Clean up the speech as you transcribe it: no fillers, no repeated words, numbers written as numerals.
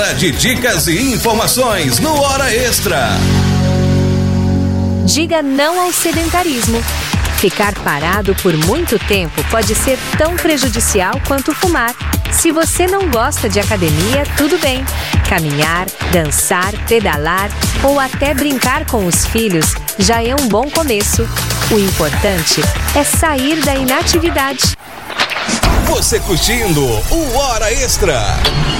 Hora de dicas e informações no Hora Extra. Diga não ao sedentarismo. Ficar parado por muito tempo pode ser tão prejudicial quanto fumar. Se você não gosta de academia, tudo bem. Caminhar, dançar, pedalar ou até brincar com os filhos já é um bom começo. O importante é sair da inatividade. Você curtindo o Hora Extra.